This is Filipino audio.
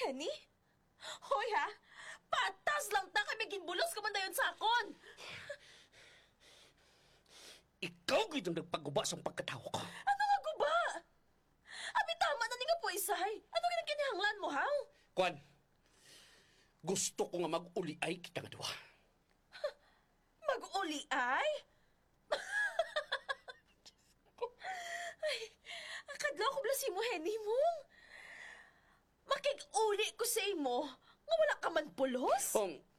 Henny? Hoy ha, patas lang ta kay ginbulos ka man dayon sa akon. Ikaw gid ang nagpaguba sa pagkatawo ko. Ano nga guba? Abi tama na ni nga po isay. Ano kinahanglan mo, haw? Kwan, gusto ko nga mag-uliay kita nga duwa. Mag-uli ay? Ay, akadlaw ko blasi mo, Henny mo. Makig-uli ko sa imo nga wala ka man pulos?